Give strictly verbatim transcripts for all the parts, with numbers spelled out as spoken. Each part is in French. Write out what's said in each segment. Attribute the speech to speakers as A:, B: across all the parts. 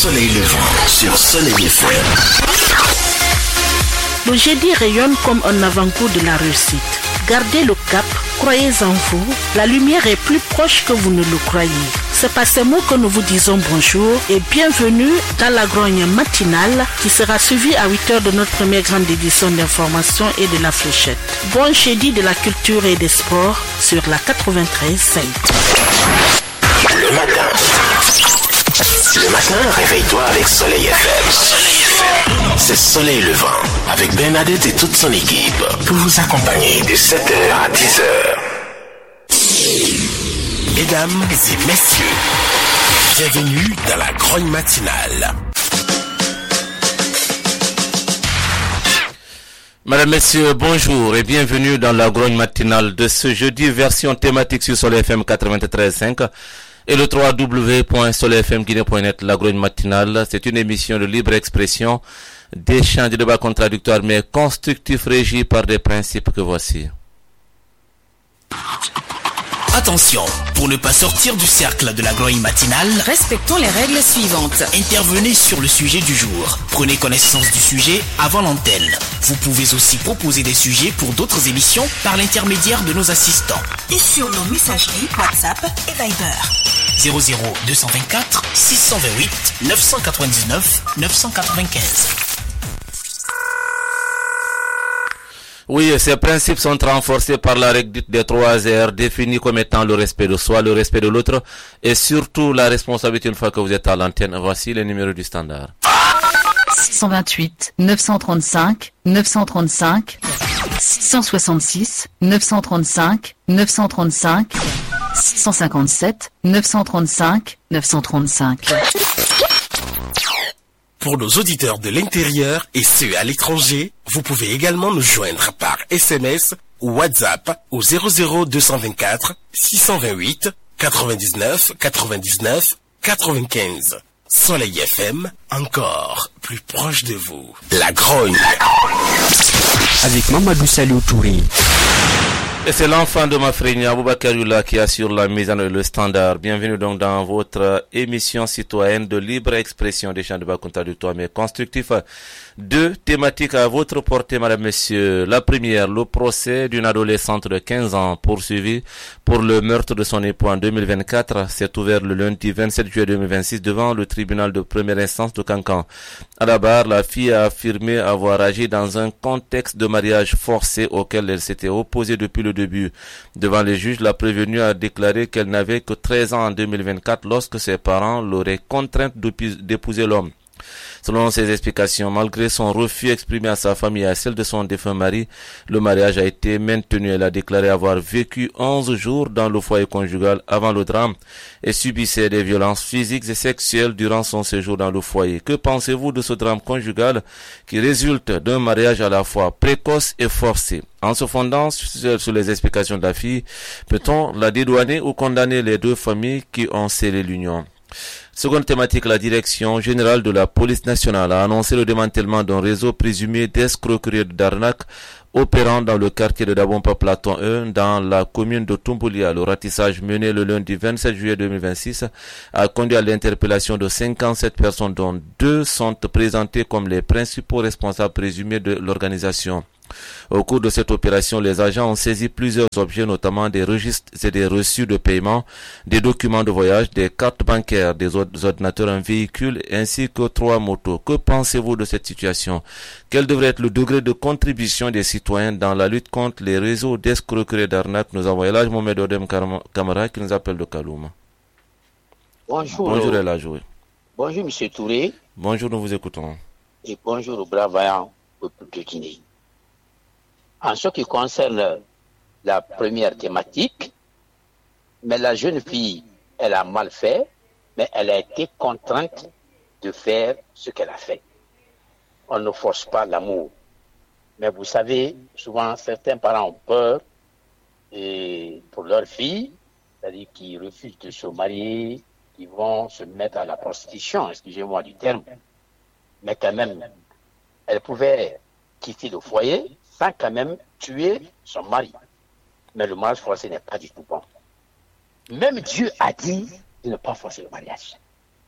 A: Soleil levant sur Soleil F M.
B: Le jeudi rayonne comme un avant-goût de la réussite. Gardez le cap, croyez en vous, la lumière est plus proche que vous ne le croyez. C'est par ces mots que nous vous disons bonjour et bienvenue dans la grogne matinale qui sera suivie à huit heures de notre première grande édition d'information et de la fléchette. Bon jeudi de la culture et des sports sur la quatre-vingt-treize cinq.
A: Le matin. Le matin, réveille-toi avec Soleil F M. Soleil F M. C'est Soleil levant avec Bernadette et toute son équipe pour vous accompagner de sept heures à dix heures. Mesdames et messieurs, bienvenue dans la grogne matinale.
C: Madame, Messieurs, bonjour et bienvenue dans la grogne matinale de ce jeudi, version thématique sur Soleil F M quatre-vingt-treize cinq et le w w w point soleil f m guinée point net. La grogne matinale, c'est une émission de libre expression, d'échange de débats contradictoires mais constructifs régis par des principes que voici.
A: Attention, pour ne pas sortir du cercle de la grogne matinale,
D: respectons les règles suivantes.
A: Intervenez sur le sujet du jour. Prenez connaissance du sujet avant l'antenne. Vous pouvez aussi proposer des sujets pour d'autres émissions par l'intermédiaire de nos assistants.
D: Et sur nos messageries WhatsApp et Viber.
A: zéro zéro deux cent vingt-quatre six cent vingt-huit neuf cent quatre-vingt-dix-neuf neuf cent quatre-vingt-quinze.
C: Oui, ces principes sont renforcés par la règle dite des trois R, définie comme étant le respect de soi, le respect de l'autre et surtout la responsabilité une fois que vous êtes à l'antenne. Voici les numéros du standard.
E: six cent vingt-huit neuf cent trente-cinq neuf cent trente-cinq six cent soixante-six neuf cent trente-cinq neuf cent trente-cinq six cent cinquante-sept neuf cent trente-cinq neuf cent trente-cinq.
A: Pour nos auditeurs de l'intérieur et ceux à l'étranger, vous pouvez également nous joindre par S M S ou WhatsApp au zéro zéro deux cent vingt-quatre six cent vingt-huit quatre-vingt-dix-neuf quatre-vingt-dix-neuf quatre-vingt-quinze. Soleil F M, encore plus proche de vous. La grogne.
F: Avec Mamadou Salou Touré.
C: Et c'est l'enfant de ma frère Aboubakar Yula qui assure la mise en œuvre le standard. Bienvenue donc dans votre émission citoyenne de libre expression des champs de bas contradictoires mais constructifs. Deux thématiques à votre portée, madame, messieurs. La première, le procès d'une adolescente de quinze ans poursuivie pour le meurtre de son époux en deux mille vingt-quatre s'est ouvert le lundi vingt-sept juillet deux mille vingt-six devant le tribunal de première instance de Cancan. À la barre, la fille a affirmé avoir agi dans un contexte de mariage forcé auquel elle s'était opposée depuis le début. Devant les juges, la prévenue a déclaré qu'elle n'avait que treize ans en deux mille vingt-quatre lorsque ses parents l'auraient contrainte d'épouser l'homme. Selon ses explications, malgré son refus exprimé à sa famille et à celle de son défunt mari, le mariage a été maintenu. Elle a déclaré avoir vécu onze jours dans le foyer conjugal avant le drame et subissait des violences physiques et sexuelles durant son séjour dans le foyer. Que pensez-vous de ce drame conjugal qui résulte d'un mariage à la fois précoce et forcé? En se fondant sur, sur les explications de la fille, peut-on la dédouaner ou condamner les deux familles qui ont scellé l'union? Seconde thématique, la direction générale de la police nationale a annoncé le démantèlement d'un réseau présumé d'escroquerie et d'arnaque opérant dans le quartier de Dabompa Platon un dans la commune de Tumboulia. Le ratissage mené le lundi vingt-sept juillet deux mille vingt-six a conduit à l'interpellation de cinquante-sept personnes dont deux sont présentées comme les principaux responsables présumés de l'organisation. Au cours de cette opération, les agents ont saisi plusieurs objets, notamment des registres et des reçus de paiement, des documents de voyage, des cartes bancaires, des ordinateurs, un véhicule ainsi que trois motos. Que pensez-vous de cette situation? Quel devrait être le degré de contribution des citoyens dans la lutte contre les réseaux d'escroquerie et d'arnaque? Nous avons Elhaj Mohamed Odem Kamara qui nous appelle de Kaloum.
G: Bonjour.
C: Bonjour Elhaj.
G: Bonjour M. Touré.
C: Bonjour, nous vous écoutons.
G: Et bonjour au brave vaillant peuple de Guinée. En ce qui concerne la première thématique, mais la jeune fille, elle a mal fait, mais elle a été contrainte de faire ce qu'elle a fait. On ne force pas l'amour. Mais vous savez, souvent certains parents ont peur et pour leur fille, c'est-à-dire qu'ils refusent de se marier, qui vont se mettre à la prostitution, excusez-moi du terme. Mais quand même, elle pouvait quitter le foyer sans quand même tuer son mari. Mais le mariage forcé n'est pas du tout bon. Même Dieu a dit de ne pas forcer le mariage.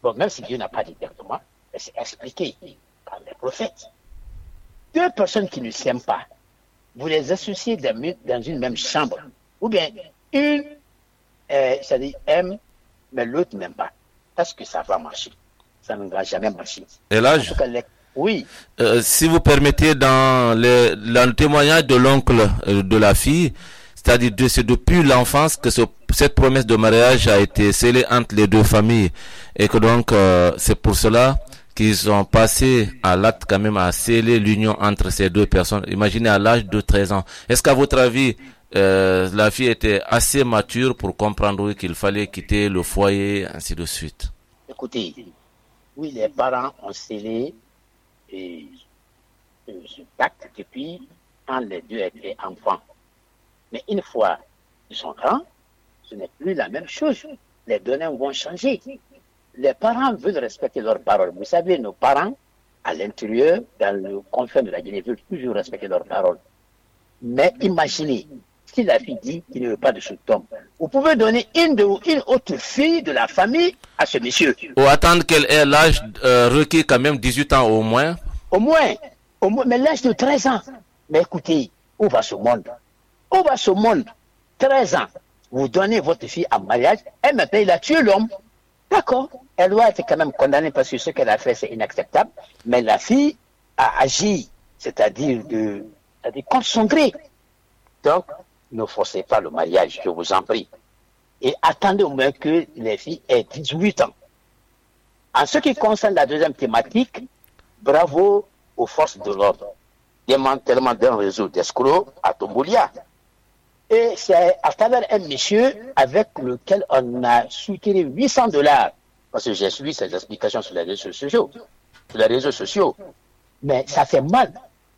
G: Bon, même si Dieu n'a pas dit directement, mais c'est expliqué par les prophètes. Deux personnes qui ne s'aiment pas, vous les associez dans une même chambre, ou bien une, euh, c'est-à-dire aime, mais l'autre n'aime pas. Est-ce que ça va marcher? Ça ne va jamais marcher.
C: Et là,
G: en tout cas, les... oui.
C: Euh, si vous permettez, dans, les, dans le témoignage de l'oncle euh, de la fille, c'est-à-dire de, c'est depuis l'enfance que ce, cette promesse de mariage a été scellée entre les deux familles, et que donc euh, c'est pour cela qu'ils ont passé à l'acte quand même à sceller l'union entre ces deux personnes. Imaginez à l'âge de treize ans. Est-ce qu'à votre avis, euh, la fille était assez mature pour comprendre qu'il fallait quitter le foyer, ainsi de suite?
G: Écoutez, oui, les parents ont scellé et, et, ce pacte depuis quand les deux étaient enfants. Mais une fois ils sont grands, ce n'est plus la même chose. Les données vont changer. Les parents veulent respecter leurs paroles. Vous savez, nos parents, à l'intérieur, dans le confin de la Guinée, veulent toujours respecter leurs paroles. Mais imaginez, si la fille dit qu'il ne veut pas de ce homme, vous pouvez donner une, de, une autre fille de la famille à ce monsieur.
C: Ou attendre qu'elle ait l'âge euh, requis quand même, dix-huit ans au moins.
G: Au moins, au moins, mais l'âge de treize ans. Mais écoutez, où va ce monde? Où va ce monde? treize ans. Vous donnez votre fille en mariage, elle me paye, il a tué l'homme. D'accord, elle doit être quand même condamnée parce que ce qu'elle a fait, c'est inacceptable. Mais la fille a agi, c'est-à-dire de, c'est-à-dire contre son gré. Donc, ne forcez pas le mariage, je vous en prie. Et attendez au moins que les filles aient dix-huit ans. En ce qui concerne la deuxième thématique, bravo aux forces de l'ordre. Démantèlement d'un réseau d'escrocs à Tomboulia. Et c'est à travers un monsieur avec lequel on a soutiré huit cents dollars. Parce que j'ai suivi ces explications sur les réseaux sociaux. Sur les réseaux sociaux. Mais ça fait mal.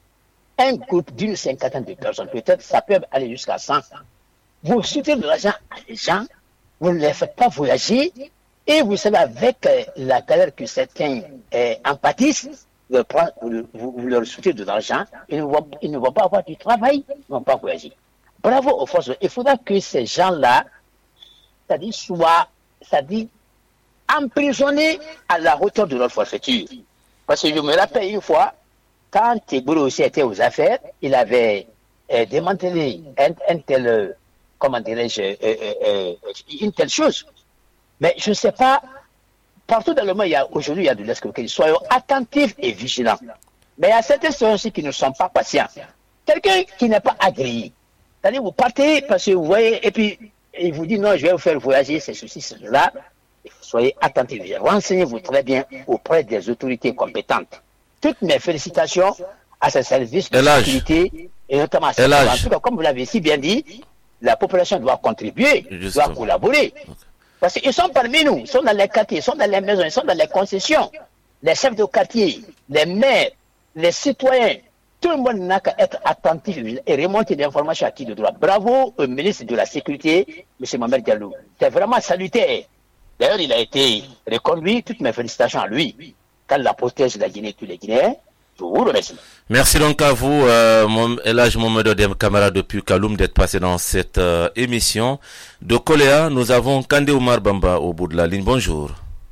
G: Un groupe d'une cinquantaine de personnes, peut-être ça peut aller jusqu'à cent. Vous soutirez de l'argent à des gens, vous ne les faites pas voyager, et vous savez, avec euh, la galère que certains euh, empathissent, vous, vous, vous leur soutirez de l'argent, ils ne, vont, ils ne vont pas avoir du travail, ils ne vont pas voyager. Bravo aux forces. Il faudra que ces gens-là, c'est-à-dire, soient, c'est-à-dire, emprisonnés à la hauteur de leur forfaiture. Parce que je me rappelle une fois, quand Teboulou aussi était aux affaires, il avait euh, démantelé un, un tel, euh, comment dirais-je, euh, euh, euh, une telle chose. Mais je ne sais pas, partout dans le monde, il y a, aujourd'hui, il y a de l'escroquerie. Soyons attentifs et vigilants. Mais il y a certaines personnes aussi qui ne sont pas patients. Quelqu'un qui n'est pas agréé. C'est-à-dire, vous partez parce que vous voyez, et puis il vous dit non, je vais vous faire voyager, c'est ceci, c'est cela. Soyez attentifs, renseignez-vous très bien auprès des autorités compétentes. Toutes mes félicitations à ce service de sécurité et notamment à ce en tout cas, comme vous l'avez si bien dit, la population doit contribuer, Justement. doit collaborer. Okay. Parce qu'ils sont parmi nous, ils sont dans les quartiers, ils sont dans les maisons, ils sont dans les concessions. Les chefs de quartier, les maires, les citoyens, tout le monde n'a qu'à être attentif et remonter l'information à qui de droit. Bravo au ministre de la Sécurité, M. Mohamed Diallo. C'est vraiment salutaire. D'ailleurs, il a été reconduit. Toutes mes félicitations à lui. Quand la protège la Guinée, tous les Guinéens, je vous remercie.
C: Merci donc à vous, euh, Elhaj Mohamed Odem Kamara depuis Kaloum, d'être passé dans cette euh, émission. De Koléa, nous avons Kandé Oumar Bamba au bout de la ligne. Bonjour.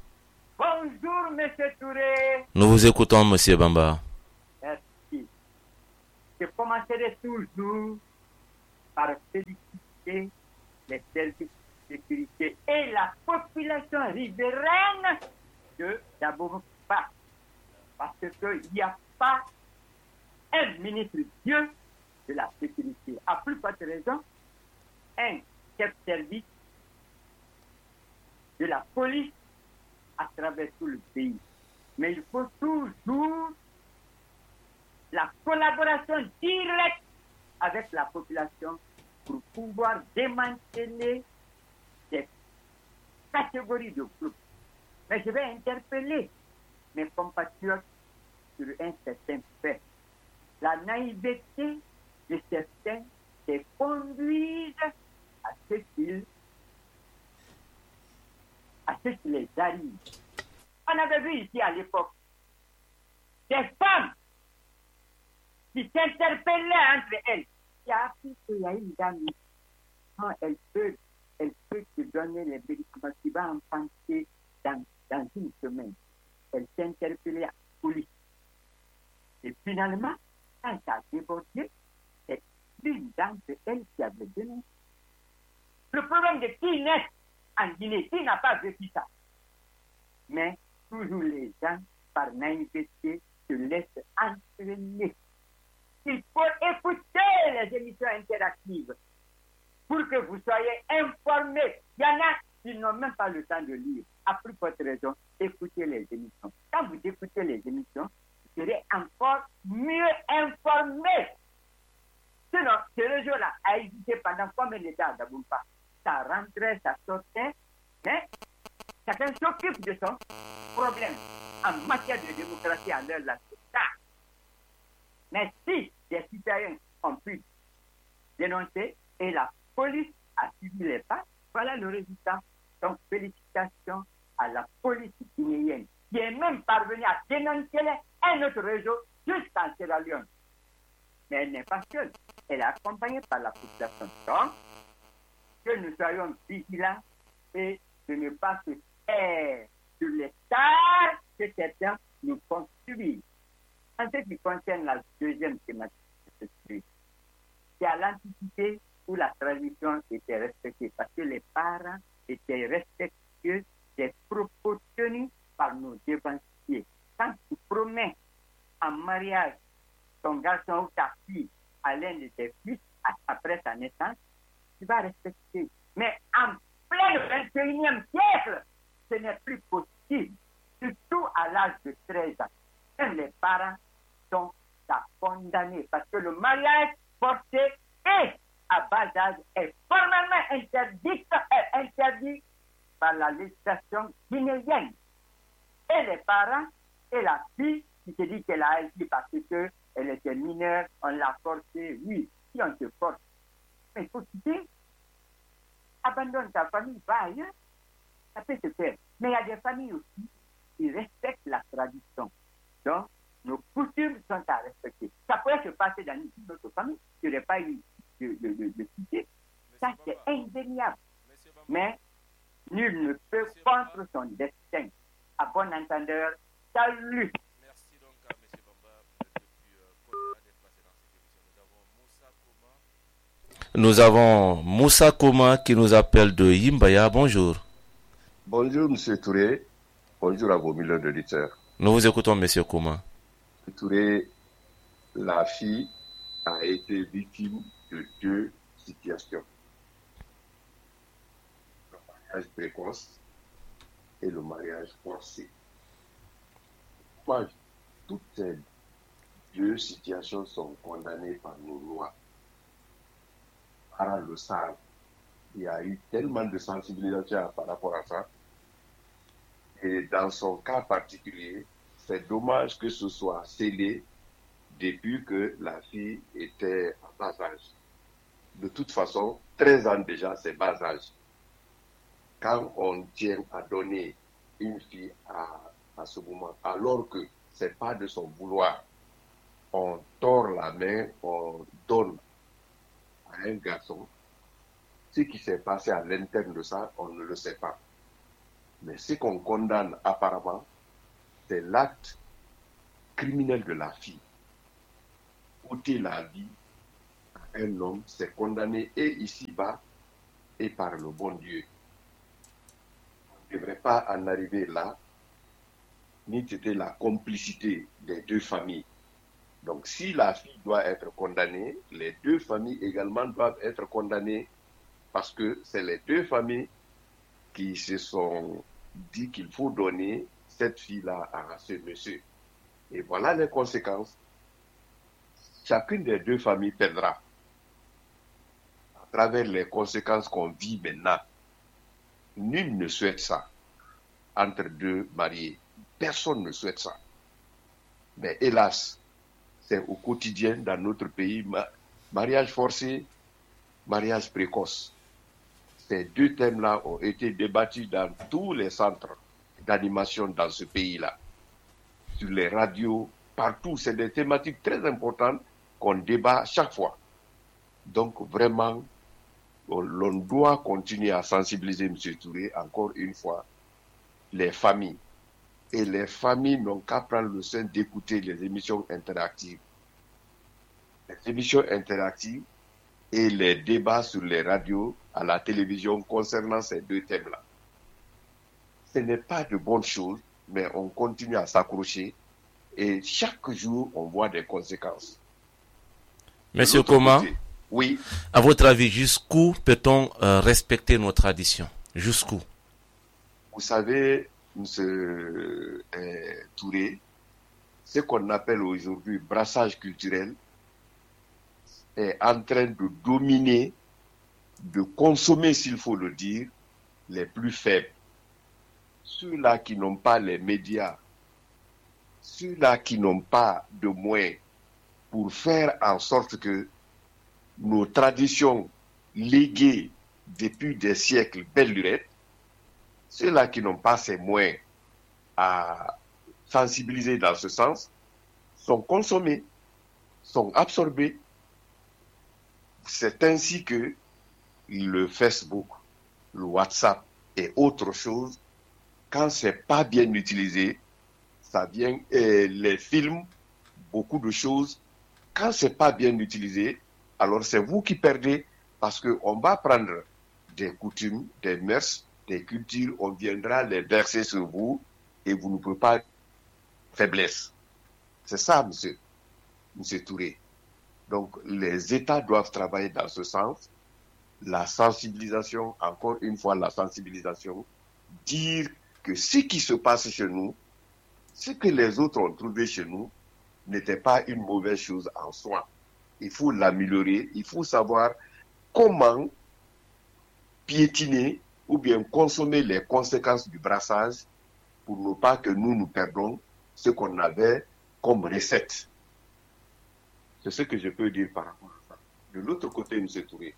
H: Bonjour, M. Touré.
C: Nous vous écoutons, M. Bamba.
H: Merci. Je commencerai toujours par féliciter les services de sécurité et la population riveraine de Dabouba. Parce qu'il n'y a pas un ministre Dieu de la sécurité. À plus forte raison, un chef de service de la police à travers tout le pays. Mais il faut toujours la collaboration directe avec la population pour pouvoir démanteler des catégories de groupes. Mais je vais interpeller mes compatriotes sur un certain fait. La naïveté de certains les conduisent à ce qu'ils à ce qui les arrive. On avait vu ici à l'époque des femmes qui s'interpellaient entre elles. Il y a appris qu'il y a une dame quand elle peut, elle peut te donner les médicaments qui va enfanter dans, dans une semaine. finalement, quand ça a débordé, c'est l'une d'entre elles qui avait dénoncé. Le problème de qui naît en Guinée, qui n'a pas vécu ça. Mais toujours les gens, par naïveté, se laissent entraîner. Il faut écouter les émissions interactives pour que vous soyez informés. Il y en a qui n'ont même pas le temps de lire. À plus forte raison, écoutez les émissions. Quand vous écoutez les émissions, vous serez encore mieux informés. Sinon, ce réseau-là a existé pendant combien de temps à Daboumpa? Ça rentrait, ça sortait, mais chacun s'occupe de son problème. En matière de démocratie, à l'heure là, c'est ça. Mais si les citoyens ont pu dénoncer et la police a suivi les pas, voilà le résultat. Donc, félicitations à la police guinéenne qui est même parvenue à dénoncer un autre réseau jusqu'en Sierra Leone. Mais elle n'est pas seule. Elle est accompagnée par la population. Donc, que nous soyons vigilants et de ne pas se taire sur les stars que certains nous font subir. En ce qui concerne la deuxième thématique, c'est à l'Antiquité où la tradition était respectée, parce que les parents étaient respectueux des propos tenus par nos devanciers. Quand tu promets en mariage ton garçon ou ta fille à l'un de tes fils après sa naissance, tu vas respecter. Mais en plein vingt et unième siècle, ce n'est plus possible, surtout à l'âge de treize ans. Même les parents sont à condamner parce que le mariage forcé et à bas âge est formellement interdit, est interdit par la législation guinéenne. Et les parents et la fille qui se dit qu'elle a agi parce qu'elle était mineure, on l'a forcée, oui, si on te force. Mais il faut quitter. Abandonne ta famille, va ailleurs. Ça peut se faire. Mais il y a des familles aussi qui respectent la tradition. Donc, nos coutumes sont à respecter. Ça pourrait se passer dans une autre famille. Il n'y aurait pas eu de, de, de, de quitter. Ça, c'est indéniable. Mais nul ne peut contre son destin. À bon entendeur, salut.
C: Merci donc à M. Bamba. Vous êtes depuis Korea d'être passé dans cette émission. Nous avons Moussa Koma qui nous appelle de Yimbaya. Bonjour.
I: Bonjour, M. Touré. Bonjour à vos millions d'auditeurs.
C: Nous vous écoutons, M. Koma.
I: Touré, la fille a été victime de deux situations. Le mariage précoce et le mariage forcé. Moi, toutes ces deux situations sont condamnées par nos lois. Parents le savent. Il y a eu tellement de sensibilisation par rapport à ça. Et dans son cas particulier, c'est dommage que ce soit scellé depuis que la fille était en bas âge. De toute façon, treize ans déjà, c'est bas âge. Quand on tient à donner une fille à, à ce moment, alors que ce n'est pas de son vouloir, on tord la main, on donne à un garçon. Ce qui s'est passé à l'interne de ça, on ne le sait pas. Mais ce qu'on condamne apparemment, c'est l'acte criminel de la fille. Ôter la vie à un homme, c'est condamné et ici-bas et par le bon Dieu. On ne devrait pas en arriver là, ni c'était la complicité des deux familles. Donc si la fille doit être condamnée, les deux familles également doivent être condamnées parce que c'est les deux familles qui se sont dit qu'il faut donner cette fille-là à ce monsieur. Et voilà les conséquences. Chacune des deux familles perdra. À travers les conséquences qu'on vit maintenant, nul ne souhaite ça entre deux mariés. Personne ne souhaite ça. Mais hélas, c'est au quotidien dans notre pays, mariage forcé, mariage précoce. Ces deux thèmes-là ont été débattus dans tous les centres d'animation dans ce pays-là. Sur les radios, partout, c'est des thématiques très importantes qu'on débat chaque fois. Donc vraiment, on doit continuer à sensibiliser M. Touré, encore une fois, les familles. Et les familles n'ont qu'à prendre le soin d'écouter les émissions interactives. les émissions interactives et les débats sur les radios, à la télévision concernant ces deux thèmes-là. Ce n'est pas de bonnes choses, mais on continue à s'accrocher et chaque jour, on voit des conséquences.
C: Monsieur Koma,
I: côté, oui.
C: À votre avis, jusqu'où peut-on euh, respecter nos traditions? Jusqu'où?
I: Vous savez, M. Euh, Touré, ce qu'on appelle aujourd'hui brassage culturel est en train de dominer, de consommer, s'il faut le dire, les plus faibles. Ceux-là qui n'ont pas les médias, ceux-là qui n'ont pas de moyens pour faire en sorte que nos traditions léguées depuis des siècles belle lurette, ceux-là qui n'ont pas ces moyens à sensibiliser dans ce sens, sont consommés, sont absorbés. C'est ainsi que le Facebook, le WhatsApp et autre chose, quand c'est pas bien utilisé, ça vient, et les films, beaucoup de choses, quand c'est pas bien utilisé, alors c'est vous qui perdez, parce qu'on va prendre des coutumes, des mœurs, des cultures, on viendra les verser sur vous, et vous ne pouvez pas faiblesse. C'est ça, monsieur, monsieur Touré. Donc, les États doivent travailler dans ce sens. La sensibilisation, encore une fois, la sensibilisation, dire que ce qui se passe chez nous, ce que les autres ont trouvé chez nous, n'était pas une mauvaise chose en soi. Il faut l'améliorer, il faut savoir comment piétiner ou bien consommer les conséquences du brassage pour ne pas que nous nous perdons ce qu'on avait comme recette. C'est ce que je peux dire par rapport à ça. De l'autre côté, M. Touré,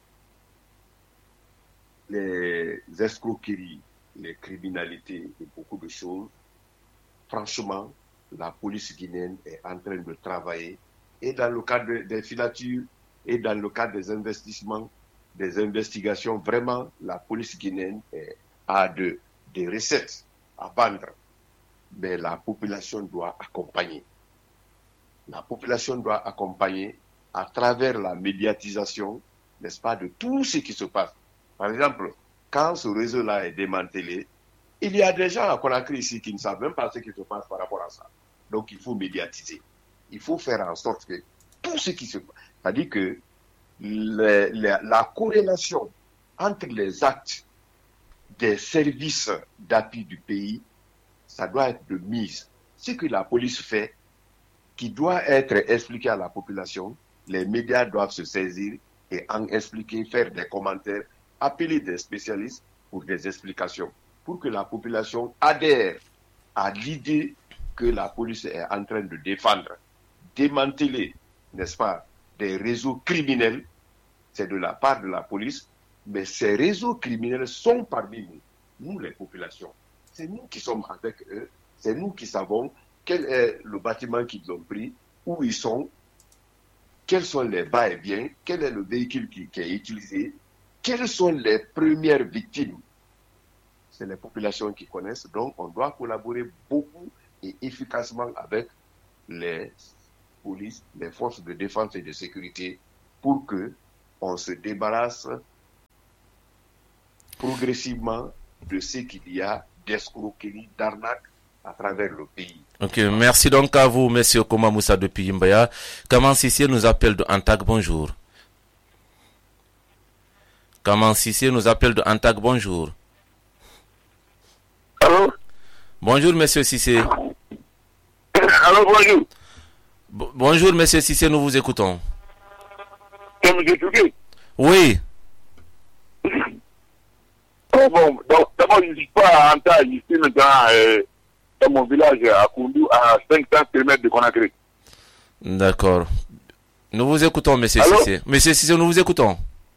I: les escroqueries, les criminalités et beaucoup de choses, franchement, la police guinéenne est en train de travailler et dans le cadre des filatures et dans le cadre des investissements, des investigations, vraiment, la police guinéenne est, a de, des recettes à vendre. Mais la population doit accompagner. La population doit accompagner à travers la médiatisation, n'est-ce pas, de tout ce qui se passe. Par exemple, quand ce réseau-là est démantelé, il y a des gens à Conakry ici qui ne savent même pas ce qui se passe par rapport à ça. Donc, il faut médiatiser. Il faut faire en sorte que tout ce qui se passe, c'est-à-dire que les, les, la corrélation entre les actes des services d'appui du pays, ça doit être de mise. Ce que la police fait, qui doit être expliqué à la population, les médias doivent se saisir et en expliquer, faire des commentaires, appeler des spécialistes pour des explications, pour que la population adhère à l'idée que la police est en train de défendre. Démanteler, n'est-ce pas, des réseaux criminels, c'est de la part de la police, mais ces réseaux criminels sont parmi nous, nous les populations. C'est nous qui sommes avec eux, c'est nous qui savons quel est le bâtiment qu'ils ont pris, où ils sont, quels sont les va-et-vient, quel est le véhicule qui, qui est utilisé, quelles sont les premières victimes. C'est les populations qui connaissent, donc on doit collaborer beaucoup et efficacement avec les polices, les forces de défense et de sécurité pour que on se débarrasse progressivement de ce qu'il y a d'escroquerie, d'arnaque à travers le pays.
C: Ok, merci donc à vous, monsieur Koma Moussa de Piyimbaya. Kaman Sissé nous appelle de Antag, bonjour. Kaman Sissé nous appelle de Antag, bonjour.
J: Allô?
C: Bonjour, monsieur Sissé.
J: Allô, bonjour.
C: Bo- bonjour, monsieur Sissé, nous vous écoutons.
J: C'est monsieur Touquet?
C: Oui.
J: Oh bon, donc d'abord je ne suis pas à Antag, ici maintenant euh, dans mon village à Koundou, à cinq cents kilomètres de Conakry.
C: D'accord. Nous vous écoutons, monsieur
J: Allô?
C: Sissé. Monsieur Sissé, nous vous écoutons.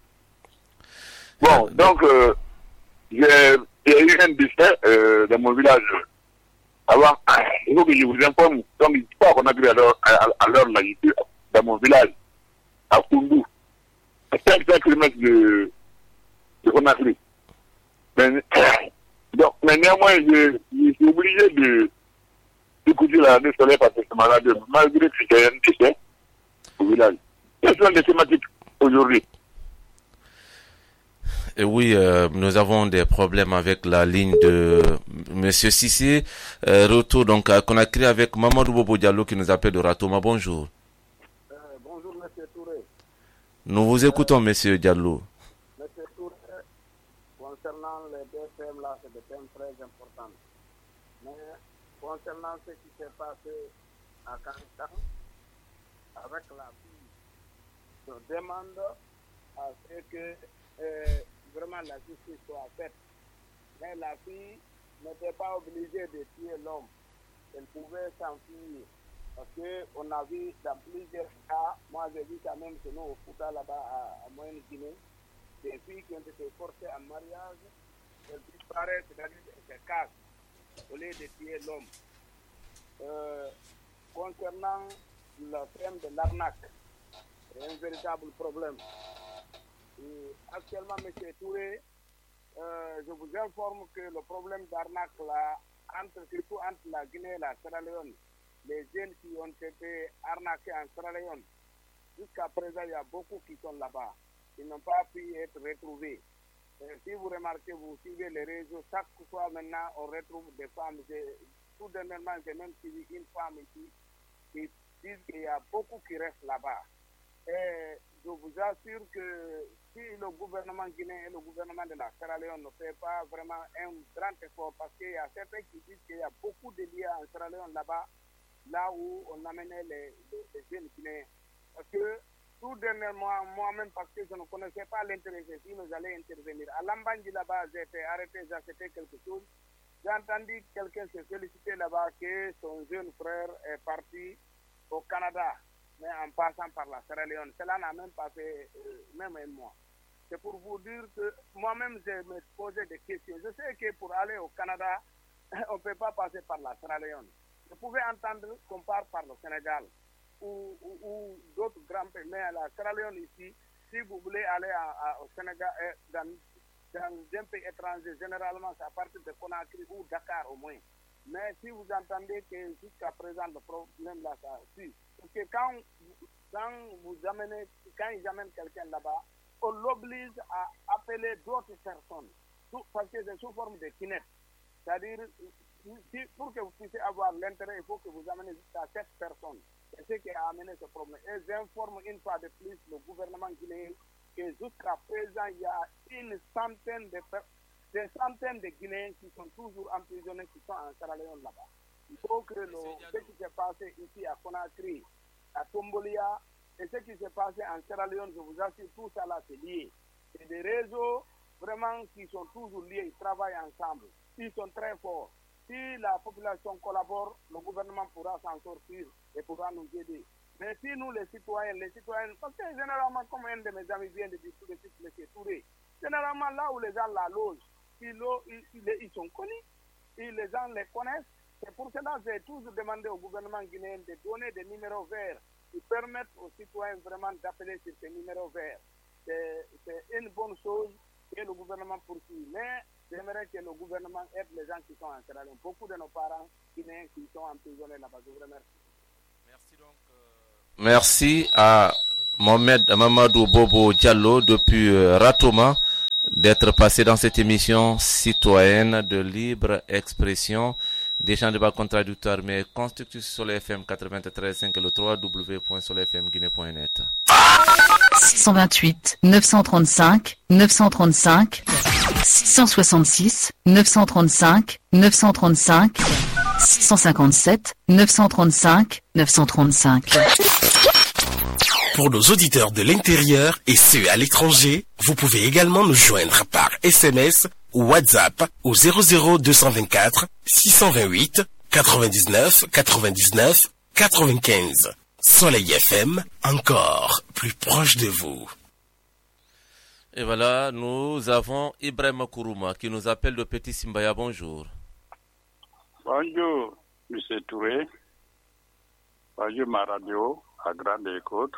J: Bon, donc euh, j'ai j'ai eu un décès euh, dans mon village. Avant, il faut que je vous informe, donc je ne suis pas à Conakry à l'heure à, à l'heure là, je suis dans mon village, à Koundou, à cinq cents kilomètres de, de Conakry. Mais, donc, mais néanmoins, je, je suis obligé de d'écouter la radio soleil parce que c'est malade, malgré que j'ai un décès au village. Quelles sont les thématiques aujourd'hui?
C: Et oui, euh, nous avons des problèmes avec la ligne de Monsieur Sissi. Euh, retour donc à Conakry avec Mamadou Bobo Diallo qui nous appelle de Ratoma. Bonjour.
K: Euh, bonjour, Monsieur Touré.
C: Nous vous écoutons, Monsieur Diallo.
K: Monsieur Touré, concernant les deux thèmes là, c'est des thèmes très importants. Mais concernant ce qui s'est passé à Kankan, avec la fille, je demande à ce que euh, vraiment la justice soit faite. Mais la fille n'était pas obligée de tuer l'homme. Elle pouvait s'enfuir. Parce qu'on a vu dans plusieurs cas, moi j'ai vu quand même chez nous au Fouta là-bas à, à Moyenne-Guinée, des filles qui ont été forcées en mariage, elles disparaissent, c'est-à-dire qu'elles se cassent au lieu de tuer l'homme. Euh, concernant le thème de l'arnaque, c'est un véritable problème. Et actuellement, M. Touré, euh, je vous informe que le problème d'arnaque, là, entre, surtout entre la Guinée et la Sierra Leone, les jeunes qui ont été arnaqués en Sierra Leone, jusqu'à présent, il y a beaucoup qui sont là-bas. Ils n'ont pas pu être retrouvés. Et si vous remarquez, vous suivez les réseaux, chaque fois maintenant, on retrouve des femmes. Tout dernièrement, j'ai même suivi une femme ici qui dit qu'il y a beaucoup qui restent là-bas. Et je vous assure que si le gouvernement guinéen et le gouvernement de la Sierra Leone ne fait pas vraiment un grand effort, parce qu'il y a certains qui disent qu'il y a beaucoup de liens en Sierra Leone là-bas, là où on amenait les, les, les jeunes guinéens. Parce que tout dernièrement, moi-même, parce que je ne connaissais pas l'intérêt, si nous allions intervenir. À Lambandji là-bas, j'ai été arrêté, j'ai acheté quelque chose. J'ai entendu quelqu'un se féliciter là-bas que son jeune frère est parti au Canada, mais en passant par la Sierra Leone. Cela n'a même pas fait euh, même un mois. C'est pour vous dire que moi-même, je me posais des questions. Je sais que pour aller au Canada, on ne peut pas passer par la Sierra Leone. Je pouvais entendre qu'on part par le Sénégal ou, ou, ou d'autres grands pays. Mais à la Sierra Leone ici, si vous voulez aller à, à, au Sénégal, dans, dans un pays étranger, généralement, c'est à partir de Conakry ou Dakar au moins. Mais si vous entendez que jusqu'à présent, le problème là, ça suit. Parce que quand, quand vous amenez, quand ils amènent quelqu'un là-bas, on l'oblige à appeler d'autres personnes. Parce que c'est sous forme de kinet. C'est-à-dire, si, pour que vous puissiez avoir l'intérêt, il faut que vous amenez jusqu'à sept personnes. C'est ce qui a amené ce problème. Et j'informe une fois de plus le gouvernement guinéen que jusqu'à présent, il y a une centaine de personnes, des centaines de Guinéens qui sont toujours emprisonnés, qui sont en Sierra Leone là-bas. Il faut que le, ce qui s'est passé ici à Conakry, à Tombolia, et ce qui s'est passé en Sierra Leone, je vous assure, tout ça là, c'est lié. C'est des réseaux vraiment qui sont toujours liés, ils travaillent ensemble. Ils sont très forts. Si la population collabore, le gouvernement pourra s'en sortir et pourra nous aider. Mais si nous, les citoyens, les citoyens, parce que généralement, comme un de mes amis vient de dire tout de suite, M. Touré, généralement là où les gens la logent, ils, ils, ils sont connus, et les gens les connaissent. C'est pour cela que j'ai toujours demandé au gouvernement guinéen de donner des numéros verts qui permettent aux citoyens vraiment d'appeler sur ces numéros verts. C'est une bonne chose que le gouvernement poursuit. Mais j'aimerais que le gouvernement aide les gens qui sont en Sierra Leone. Beaucoup de nos parents guinéens qui sont emprisonnés là-bas. Je vous remercie.
C: Merci donc. Euh... Merci à Mohamed Mamadou Bobo Diallo depuis euh, Ratoma d'être passé dans cette émission citoyenne de libre expression. Des champs de débat contradictoires mais constructifs sur le F M quatre-vingt-treize virgule cinq et le w w w point soleil f m guinée point net.
E: six cent vingt-huit, neuf cent trente-cinq, neuf cent trente-cinq, six cent soixante-six, neuf cent trente-cinq, neuf cent trente-cinq, six cent cinquante-sept, neuf cent trente-cinq, neuf cent trente-cinq.
A: Pour nos auditeurs de l'intérieur et ceux à l'étranger, vous pouvez également nous joindre par S M S ou WhatsApp au zéro zéro deux cent vingt-quatre six cent vingt-huit quatre-vingt-dix-neuf quatre-vingt-dix-neuf quatre-vingt-quinze. Soleil F M, encore plus proche de vous.
C: Et voilà, nous avons Ibrahim Kourouma qui nous appelle de Petit Simbaya. Bonjour.
L: Bonjour, M. Touré. Bonjour, ma radio à grande écoute,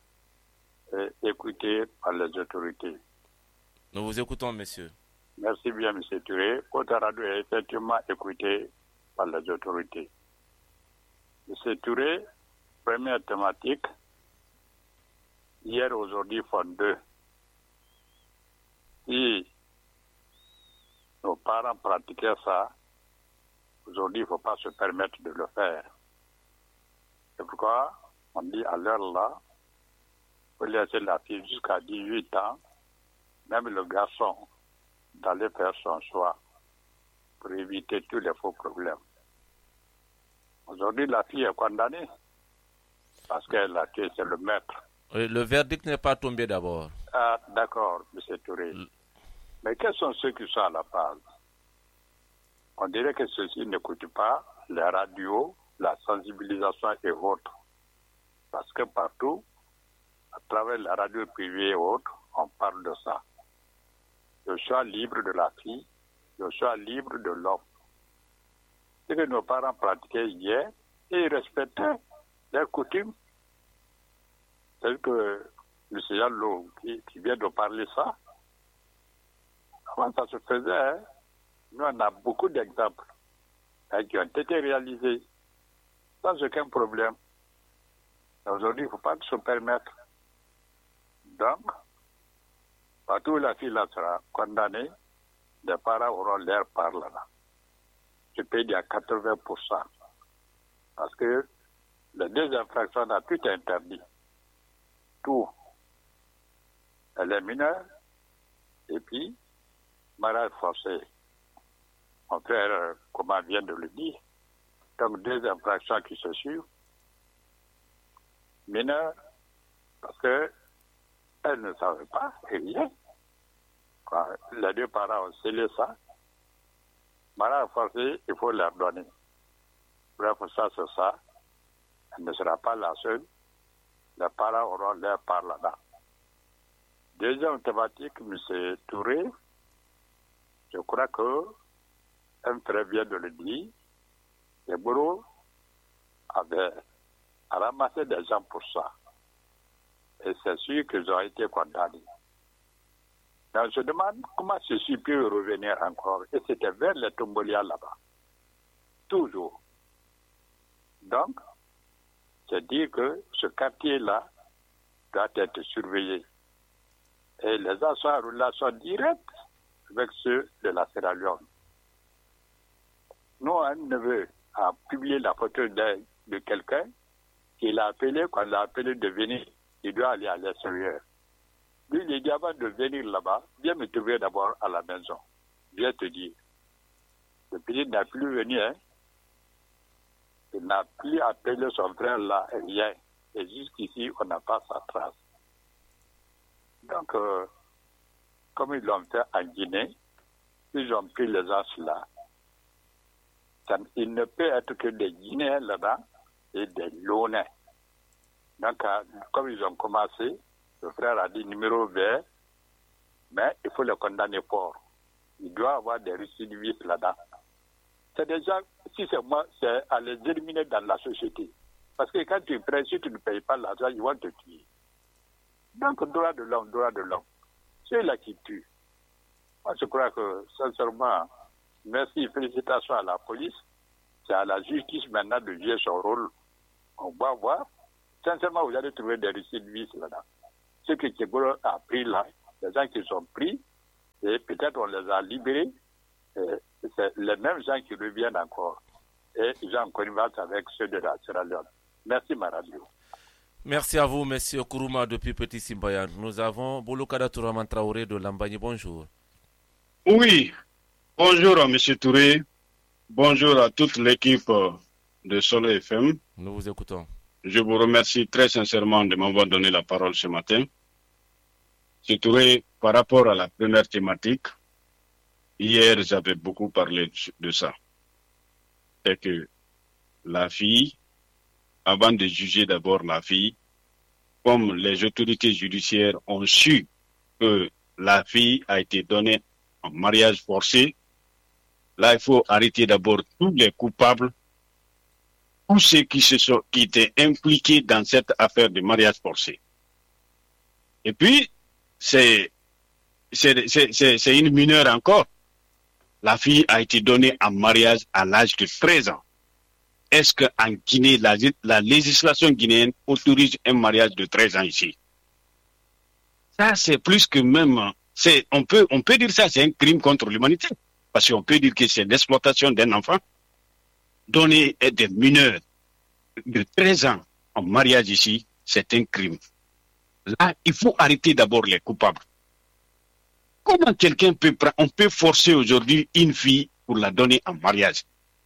L: et écoutée par les autorités.
C: Nous vous écoutons, monsieur.
L: Merci bien, M. Touré. Votre radio est effectivement écoutée par les autorités. M. Touré, première thématique, Hier, aujourd'hui, font deux. Si nos parents pratiquaient ça, aujourd'hui, il ne faut pas se permettre de le faire. C'est pourquoi on dit à l'heure là, il faut laisser la fille jusqu'à dix-huit ans, même le garçon, d'aller faire son choix pour éviter tous les faux problèmes. Aujourd'hui, la fille est condamnée parce qu'elle a tué, c'est le maître.
C: Le verdict n'est pas tombé d'abord.
L: Ah, d'accord, M. Touré. L- Mais quels sont ceux qui sont à la base? On dirait que ceux-ci n'écoutent pas les radios, la sensibilisation et autres. Parce que partout, à travers la radio privée et autres, on parle de ça. Le choix libre de la fille, le choix libre de l'homme. C'est que nos parents pratiquaient hier et ils respectaient leurs coutumes. C'est que M. Yallo qui, qui vient de parler ça, avant ça se faisait, hein? Nous on a beaucoup d'exemples hein, qui ont été réalisés sans aucun problème. Aujourd'hui, il ne faut pas se permettre. Donc, partout où la fille là sera condamnée, les parents auront l'air par là. Je peux dire à quatre-vingts pour cent. Parce que les deux infractions ont tout interdit. Tout. Elle est mineure, et puis, mariage forcé. Mon frère, euh, comment vient de le dire, donc deux infractions qui se suivent. Mineure, parce que elle ne savait pas, et rien. Quand les deux parents ont scellé ça, mariage forcé, il faut leur donner. Bref, ça, c'est ça. Elle ne sera pas la seule. Les parents auront leur part là-dedans. Deuxième thématique, M. Touré, je crois que, un frère vient de le dire, les bourreaux avaient ramassé des gens pour ça. Et c'est sûr qu'ils ont été condamnés. Mais on se demande comment ceci peut revenir encore. Et c'était vers les Tombolia là-bas. Toujours. Donc, c'est dire que ce quartier-là doit être surveillé. Et les gens sont en relation directe avec ceux de la Sierra Leone. Nous, un neveu a publié la photo de, de quelqu'un qu'il a appelé, quand il a appelé de venir, il doit aller à l'extérieur. Lui, il dit avant de venir là-bas, viens me trouver d'abord à la maison. Viens te dire. Le petit n'a plus venu, hein. Il n'a plus appelé son frère là, rien. Et jusqu'ici, on n'a pas sa trace. Donc, euh, comme ils l'ont fait en Guinée, ils ont pris les gens là. Ça, il ne peut être que des Guinéens là-bas et des Lonnais. Donc, euh, comme ils ont commencé, le frère a dit numéro vert, mais il faut le condamner fort. Il doit avoir des récidivistes là-dedans. C'est déjà, si c'est moi, c'est à les éliminer dans la société. Parce que quand tu prends, si tu ne payes pas l'argent, ils vont te tuer. Donc, droit de l'homme, droit de l'homme. C'est là qui tue. Moi, je crois que, sincèrement, merci, félicitations à la police. C'est à la justice maintenant de jouer son rôle. On va voir. Sincèrement, vous allez trouver des récidivistes là-dedans. Ce que Kébolo a pris là, les gens qui sont pris, et peut-être on les a libérés, c'est les mêmes gens qui reviennent encore. Et ils ont en connivence avec ceux de la Sierra Leone. Merci, ma radio.
C: Merci à vous, Monsieur Kourouma, depuis Petit Simbayan. Nous avons Bouloukada Touraman Traoré de Lambagne. Bonjour.
M: Oui, bonjour à M. Touré. Bonjour à toute l'équipe de Soleil F M.
C: Nous vous écoutons.
M: Je vous remercie très sincèrement de m'avoir donné la parole ce matin. M. Touré, par rapport à la première thématique, hier j'avais beaucoup parlé de ça. C'est que la fille, avant de juger d'abord la fille, comme les autorités judiciaires ont su que la fille a été donnée en mariage forcé, là il faut arrêter d'abord tous les coupables, tous ceux qui se sont, qui étaient impliqués dans cette affaire de mariage forcé. Et puis, c'est, c'est, c'est, c'est, c'est une mineure encore. La fille a été donnée en mariage à l'âge de treize ans. Est-ce qu'en Guinée, la, la législation guinéenne autorise un mariage de treize ans ici? Ça, c'est plus que même... C'est, on, peut, on peut dire ça, c'est un crime contre l'humanité. Parce qu'on peut dire que c'est l'exploitation d'un enfant. Donner des mineurs de treize ans en mariage ici, c'est un crime. Là, il faut arrêter d'abord les coupables. Comment quelqu'un peut prendre... On peut forcer aujourd'hui une fille pour la donner en mariage.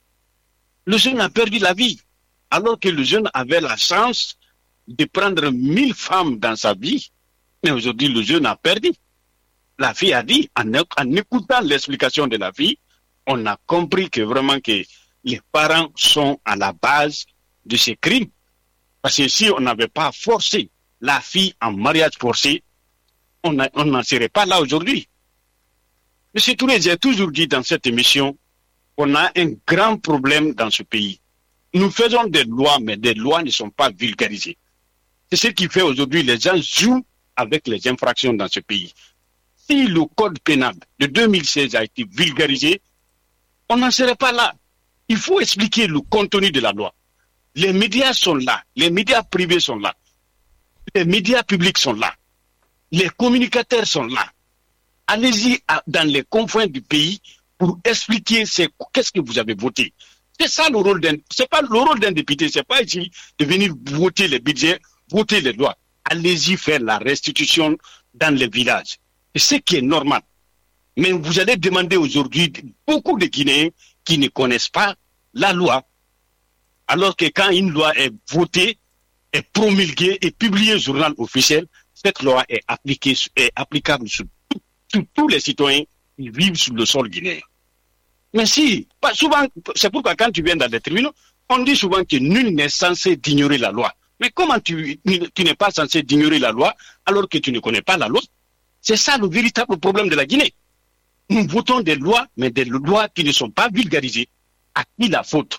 M: Le jeune a perdu la vie. Alors que le jeune avait la chance de prendre mille femmes dans sa vie. Mais aujourd'hui, le jeune a perdu. La fille a dit, en, en écoutant l'explication de la fille, on a compris que vraiment que les parents sont à la base de ces crimes. Parce que si on n'avait pas forcé la fille en mariage forcé, on n'en serait pas là aujourd'hui. Monsieur Touré, j'ai toujours dit dans cette émission, on a un grand problème dans ce pays. Nous faisons des lois, mais des lois ne sont pas vulgarisées. C'est ce qui fait aujourd'hui, les gens jouent avec les infractions dans ce pays. Si le code pénal de deux mille seize a été vulgarisé, on n'en serait pas là. Il faut expliquer le contenu de la loi. Les médias sont là, les médias privés sont là, les médias publics sont là, les communicateurs sont là. Allez-y dans les confins du pays pour expliquer qu'est-ce que vous avez voté. C'est ça le rôle d'un, c'est pas le rôle d'un député, c'est pas ici de venir voter les budgets, voter les lois. Allez-y faire la restitution dans les villages. C'est ce qui est normal. Mais vous allez demander aujourd'hui beaucoup de Guinéens qui ne connaissent pas la loi, alors que quand une loi est votée, est promulguée et publiée au journal officiel, cette loi est appliquée, est applicable sur, sur tous les citoyens qui vivent sur le sol guinéen. Mais si, pas souvent, c'est pourquoi quand tu viens dans les tribunaux, on dit souvent que nul n'est censé d'ignorer la loi. Mais comment tu, tu n'es pas censé d'ignorer la loi alors que tu ne connais pas la loi? C'est ça le véritable problème de la Guinée. Nous votons des lois, mais des lois qui ne sont pas vulgarisées. À qui la faute?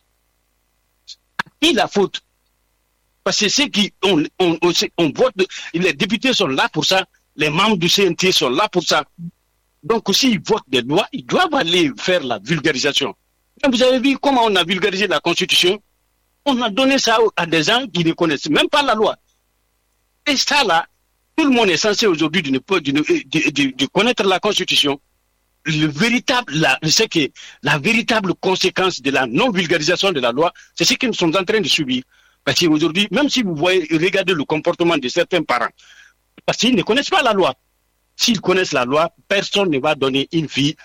M: À qui la faute? Parce que ceux qui on, on, on, on vote, les députés sont là pour ça, les membres du C N T sont là pour ça. Donc s'ils votent des lois, ils doivent aller faire la vulgarisation. Et vous avez vu comment on a vulgarisé la Constitution? On a donné ça à des gens qui ne connaissent même pas la loi. Et ça là, tout le monde est censé aujourd'hui de, de, de, de, de connaître la Constitution. Le véritable, la, c'est que la véritable conséquence de la non-vulgarisation de la loi, c'est ce que nous sommes en train de subir. Parce qu'aujourd'hui, même si vous voyez, regardez le comportement de certains parents, parce qu'ils ne connaissent pas la loi. S'ils connaissent la loi, personne ne va donner une fille,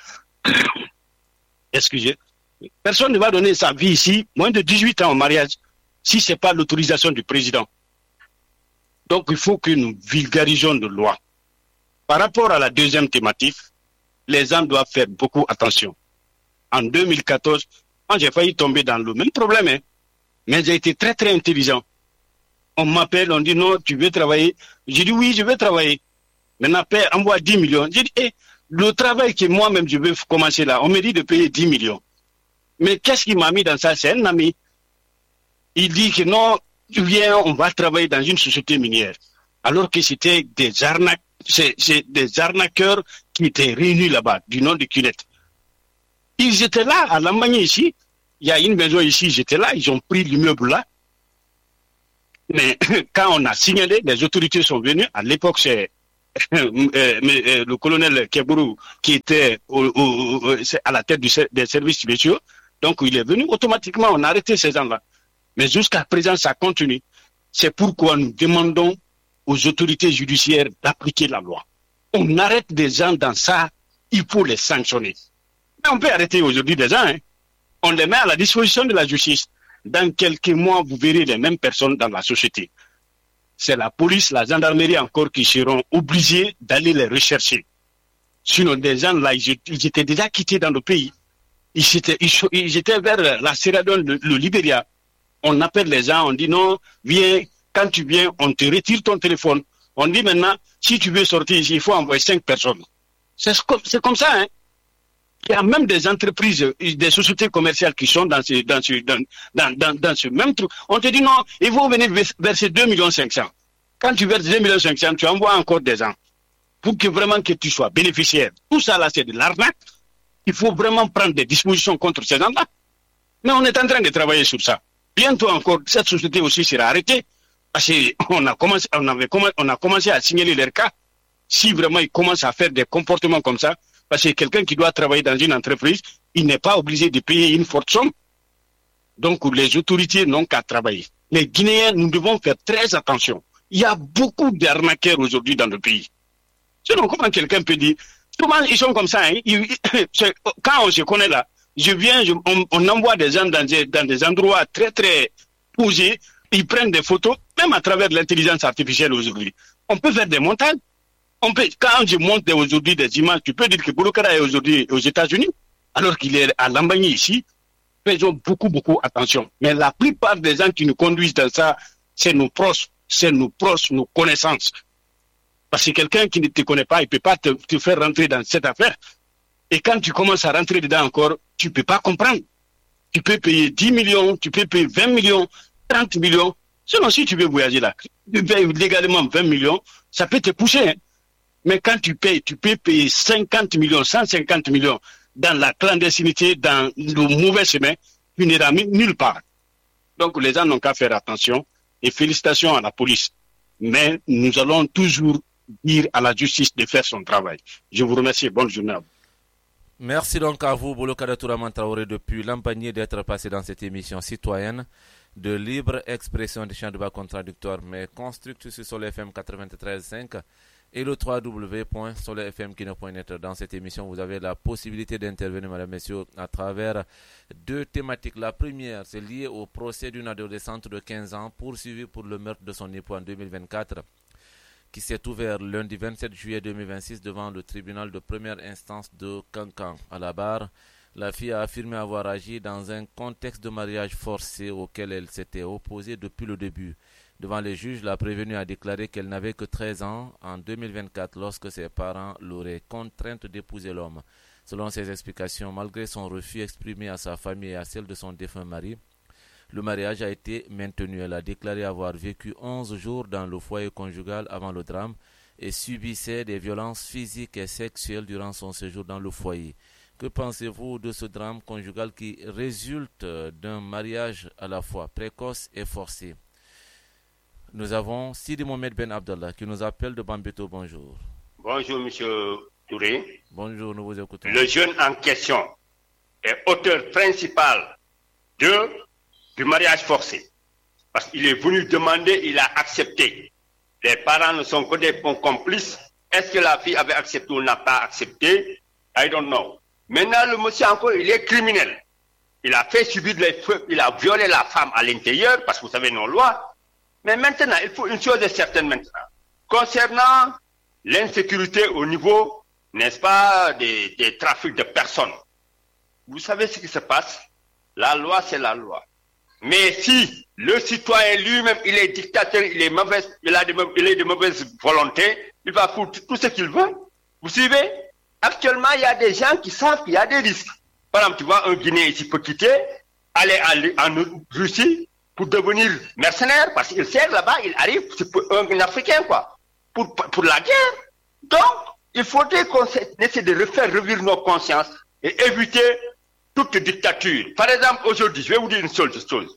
M: excusez, personne ne va donner sa vie ici, moins de dix-huit ans en mariage, si ce n'est pas l'autorisation du président. Donc il faut que nous vulgarisions de loi. Par rapport à la deuxième thématique, les gens doivent faire beaucoup attention. En deux mille quatorze, moi j'ai failli tomber dans le même problème, hein, mais j'ai été très très intelligent. On m'appelle, on dit non, tu veux travailler? J'ai dit oui, je veux travailler. Maintenant, paie, envoie dix millions. J'ai dit, hey, le travail que moi-même je veux commencer là, on me dit de payer dix millions. Mais qu'est-ce qui m'a mis dans ça? C'est un ami. Il dit que non, tu viens, on va travailler dans une société minière. Alors que c'était des arnaques, c'est, c'est des arnaqueurs qui étaient réunis là-bas, du nom de Cunette. Ils étaient là, à Lambagne ici. Il y a une maison ici, j'étais là, ils ont pris l'immeuble là. Mais quand on a signalé, les autorités sont venues. À l'époque, c'est euh, euh, le colonel Kebourou qui était au, au, au, à la tête du, des services spéciaux. Donc, il est venu automatiquement, on a arrêté ces gens-là. Mais jusqu'à présent, ça continue. C'est pourquoi nous demandons aux autorités judiciaires d'appliquer la loi. On arrête des gens dans ça, il faut les sanctionner. Mais on peut arrêter aujourd'hui des gens, hein. On les met à la disposition de la justice. Dans quelques mois, vous verrez les mêmes personnes dans la société. C'est la police, la gendarmerie encore qui seront obligés d'aller les rechercher. Sinon, des gens là, ils, ils étaient déjà quittés dans le pays. Ils étaient, ils, ils étaient vers la Sierra Leone, le, le Libéria. On appelle les gens, on dit non, viens, quand tu viens, on te retire ton téléphone. On dit maintenant, si tu veux sortir ici, il faut envoyer cinq personnes. C'est comme, c'est comme ça, hein. Il y a même des entreprises, des sociétés commerciales qui sont dans ce, dans ce, dans, dans, dans, dans ce même truc. On te dit non, il faut venir verser deux millions cinq cents. Quand tu verses deux millions cinq cents, tu envoies encore des gens pour que vraiment que tu sois bénéficiaire. Tout ça là, c'est de l'arnaque. Il faut vraiment prendre des dispositions contre ces gens-là. Mais on est en train de travailler sur ça. Bientôt encore, cette société aussi sera arrêtée parce qu'on a commencé, on avait commencé, on a commencé à signaler leur cas. si vraiment il commence à faire des comportements comme ça, parce que quelqu'un qui doit travailler dans une entreprise, il n'est pas obligé de payer une forte somme. Donc les autorités n'ont qu'à travailler. Les Guinéens, nous devons faire très attention. Il y a beaucoup d'arnaqueurs aujourd'hui dans le pays. Sinon, comment quelqu'un peut dire, souvent ils sont comme ça, hein, ils, quand on se connaît là, je viens, je, on, on envoie des gens dans des, dans des endroits très très posés, ils prennent des photos, même à travers l'intelligence artificielle aujourd'hui. On peut faire des montages. On peut, quand je monte aujourd'hui des images, tu peux dire que Bouloukara est aujourd'hui aux États-Unis, alors qu'il est à Lambagny ici. Faisons beaucoup, beaucoup attention. Mais la plupart des gens qui nous conduisent dans ça, c'est nos proches, c'est nos proches, nos connaissances. Parce que quelqu'un qui ne te connaît pas, il ne peut pas te, te faire rentrer dans cette affaire. Et quand tu commences à rentrer dedans encore, tu ne peux pas comprendre. Tu peux payer dix millions, tu peux payer vingt millions, trente millions. Sinon, si tu veux voyager là, tu payes légalement vingt millions, ça peut te pousser. Hein. Mais quand tu payes, tu peux payer cinquante millions, cent cinquante millions dans la clandestinité, dans le mauvais chemin, tu n'iras nulle part. Donc les gens n'ont qu'à faire attention et félicitations à la police. Mais nous allons toujours dire à la justice de faire son travail. Je vous remercie. Bonne journée à vous.
C: Merci donc à vous, Bouloukara Touraman Traoré, depuis Lampagné, d'être passé dans cette émission citoyenne de libre expression des champs de bas contradictoires, mais constructive sur Soleil F M quatre-vingt-treize virgule cinq et le w w w point soleil f m kino point net. Dans cette émission, vous avez la possibilité d'intervenir, mesdames et messieurs, à travers deux thématiques. La première, c'est lié au procès d'une adolescente de quinze ans poursuivie pour le meurtre de son époux en deux mille vingt-quatre, qui s'est ouvert lundi vingt-sept juillet deux mille vingt-six devant le tribunal de première instance de Kankan. À la barre, la fille a affirmé avoir agi dans un contexte de mariage forcé auquel elle s'était opposée depuis le début. Devant les juges, la prévenue a déclaré qu'elle n'avait que treize ans en deux mille vingt-quatre lorsque ses parents l'auraient contrainte d'épouser l'homme. Selon ses explications, malgré son refus exprimé à sa famille et à celle de son défunt mari, le mariage a été maintenu. Elle a déclaré avoir vécu onze jours dans le foyer conjugal avant le drame et subissait des violences physiques et sexuelles durant son séjour dans le foyer. Que pensez-vous de ce drame conjugal qui résulte d'un mariage à la fois précoce et forcé? Nous avons Sidi Mohamed Ben Abdallah qui nous appelle de Bambeto. Bonjour.
N: Bonjour, monsieur Touré.
C: Bonjour, nous vous écoutons.
N: Le jeune en question est auteur principal de, du mariage forcé. Parce qu'il est venu demander, il a accepté. Les parents ne sont que des complices. Est-ce que la fille avait accepté ou n'a pas accepté? I don't know. Maintenant, le monsieur encore, il est criminel. Il a fait subir les feux, il a violé la femme à l'intérieur, parce que vous savez nos lois. Mais maintenant, il faut une chose certaine maintenant. Concernant l'insécurité au niveau, n'est-ce pas, des, des trafics de personnes. Vous savez ce qui se passe? La loi, c'est la loi. Mais si le citoyen lui-même, il est dictateur, il est mauvais, il a de, il est de mauvaise volonté, il va foutre tout ce qu'il veut. Vous suivez? Actuellement, il y a des gens qui savent qu'il y a des risques. Par exemple, tu vois, un Guinéen ici peut quitter, aller en Russie, pour devenir mercenaire, parce qu'il sert là-bas, il arrive, c'est pour un Africain, quoi, pour, pour la guerre. Donc, il faudrait qu'on essaie de refaire revivre nos consciences et éviter toute dictature. Par exemple, aujourd'hui, je vais vous dire une seule chose.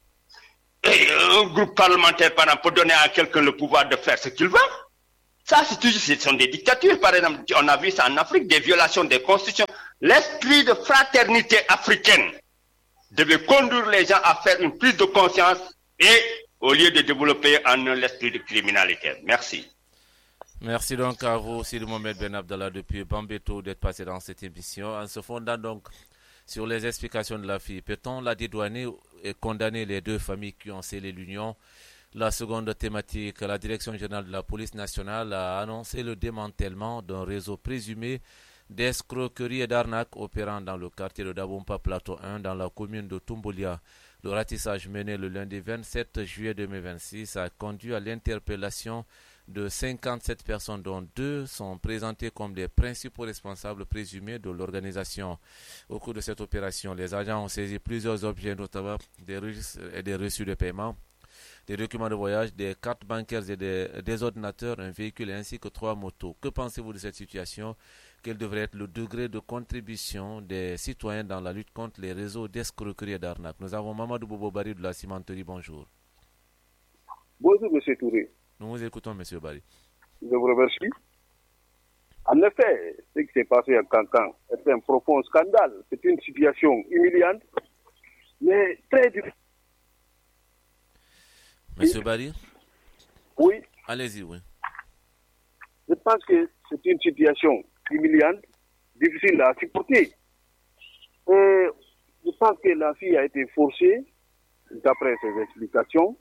N: Et un groupe parlementaire, par exemple, peut donner à quelqu'un le pouvoir de faire ce qu'il veut. Ça, c'est toujours, ce sont des dictatures. Par exemple, on a vu ça en Afrique, des violations des constitutions. L'esprit de fraternité africaine devait conduire les gens à faire une prise de conscience et au lieu de développer en eux l'esprit de criminalité. Merci.
C: Merci donc à vous, Sidi Mohamed Ben Abdallah, depuis Bambeto, d'être passé dans cette émission. En se fondant donc sur les explications de la fille, peut-on la dédouaner et condamner les deux familles qui ont scellé l'union? La seconde thématique, la Direction générale de la police nationale a annoncé le démantèlement d'un réseau présumé d'escroquerie et d'arnaque opérant dans le quartier de Dabompa Plateau un dans la commune de Tumbulia. Le ratissage mené le lundi vingt-sept juillet deux mille vingt-six a conduit à l'interpellation de cinquante-sept personnes dont deux sont présentées comme les principaux responsables présumés de l'organisation. Au cours de cette opération, les agents ont saisi plusieurs objets, notamment des registres et des reçus de paiement, des documents de voyage, des cartes bancaires et des, des ordinateurs, un véhicule ainsi que trois motos. Que pensez-vous de cette situation? Quel devrait être le degré de contribution des citoyens dans la lutte contre les réseaux d'escroquerie et d'arnaque? Nous avons Mamadou Bobo Bari de la cimenterie. Bonjour.
O: Bonjour, M. Touré.
C: Nous vous écoutons, M. Bari.
O: Je vous remercie.
K: En effet, ce qui s'est passé à Cancan est un profond scandale. C'est une situation humiliante, mais très difficile.
C: Monsieur Barry?
K: Oui.
C: Allez-y, oui.
K: Je pense que c'est une situation humiliante, difficile à supporter. Et je pense que la fille a été forcée, d'après ses explications.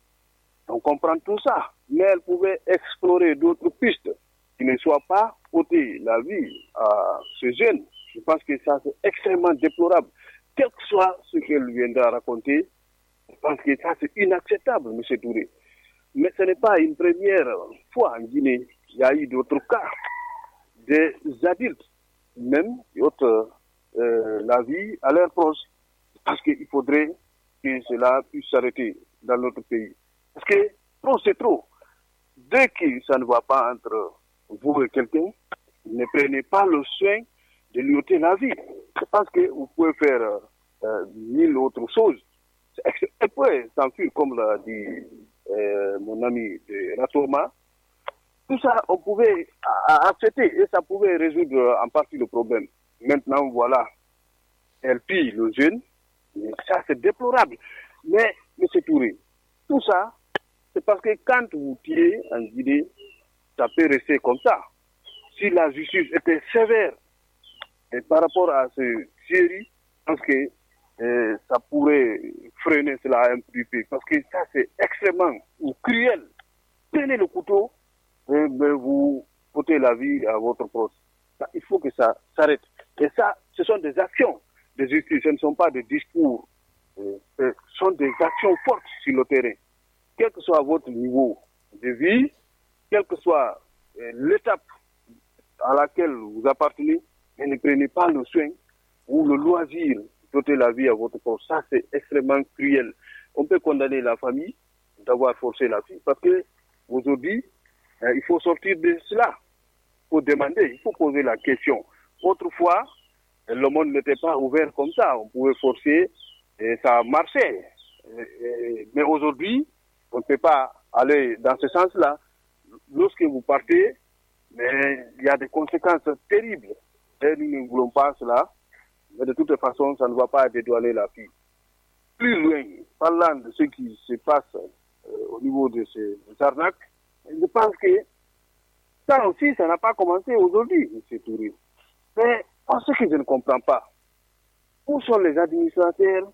K: On comprend tout ça, mais elle pouvait explorer d'autres pistes qui ne soient pas ôter la vie à ce jeune. Je pense que ça, c'est extrêmement déplorable. Quel que soit ce qu'elle viendra raconter, je pense que ça, c'est inacceptable, M. Touré. Mais ce n'est pas une première fois en Guinée. Il y a eu d'autres cas. Des adultes, même, qui ôtent euh, la vie à leurs proches. Parce qu'il faudrait que cela puisse s'arrêter dans notre pays. Parce que trop, c'est trop. Dès que ça ne va pas entre vous et quelqu'un, ne prenez pas le soin de lui ôter la vie. Je pense que vous pouvez faire euh, mille autres choses. Elle peut s'enfuir, comme l'a dit euh, mon ami de Ratoma. Tout ça, on pouvait accepter et ça pouvait résoudre en partie le problème. Maintenant, voilà, elle pille le jeune. Mais ça, c'est déplorable. Mais, M. Touré, tout ça, c'est parce que quand vous tirez en Guinée, ça peut rester comme ça. Si la justice était sévère et par rapport à ce jury, je pense que euh, ça pourrait freiner cela un petit peu. Parce que ça, c'est extrêmement cruel. Prenez le couteau et vous ôtez la vie à votre proche. Il faut que ça s'arrête. Et ça, ce sont des actions de justice, ce ne sont pas des discours. Euh, ce sont des actions fortes sur le terrain. Quel que soit votre niveau de vie, quelle que soit euh, l'étape à laquelle vous appartenez, mais ne prenez pas le soin ou le loisir d'ôter la vie à votre proche. Ça, c'est extrêmement cruel. On peut condamner la famille d'avoir forcé la fille parce que aujourd'hui, euh, il faut sortir de cela. Il faut demander, il faut poser la question. Autrefois, le monde n'était pas ouvert comme ça. On pouvait forcer et ça marchait. Et, et, mais aujourd'hui, on ne peut pas aller dans ce sens-là. Lorsque vous partez, mais il y a des conséquences terribles. Et nous ne voulons pas cela. Mais de toute façon, ça ne va pas dédouaner la fille. Plus loin, parlant de ce qui se passe euh, au niveau de ces arnaques, je pense que ça aussi, ça n'a pas commencé aujourd'hui, M. Touré. Mais ce que je ne comprends pas, où sont les administrateurs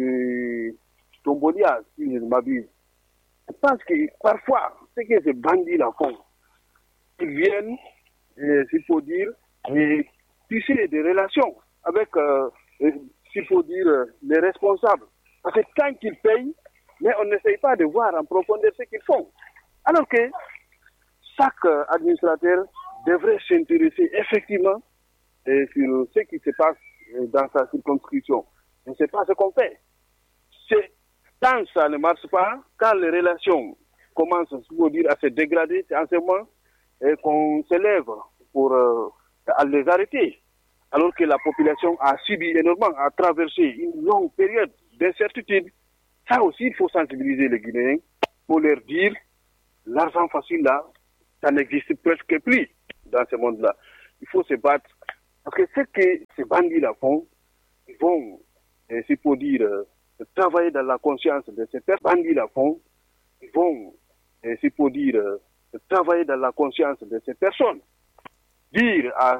K: de Tombolia, si je ne m'abuse? Je pense que parfois, ce que ces bandits-là font, ils viennent, euh, s'il faut dire, et tisser des relations avec, euh, s'il faut dire, euh, les responsables. Parce que quand ils payent, mais on n'essaye pas de voir en profondeur ce qu'ils font. Alors que chaque euh, administrateur devrait s'intéresser effectivement euh, sur ce qui se passe euh, dans sa circonscription. Je ne sais pas ce qu'on fait. C'est quand ça ne marche pas, quand les relations commencent, s'il faut dire, à se dégrader, c'est en ce moment euh, qu'on s'élève pour euh, à les arrêter. Alors que la population a subi énormément, a traversé une longue période d'incertitude. Ça aussi, il faut sensibiliser les Guinéens pour leur dire l'argent facile là, ça n'existe presque plus dans ce monde-là. Il faut se battre. Parce que ce que ces bandits-là font, ils vont, euh, s'il faut dire, euh, travailler dans la conscience de ces bandits-là font, ils vont, euh, s'il faut dire, euh, travailler dans la conscience de ces personnes. Dire à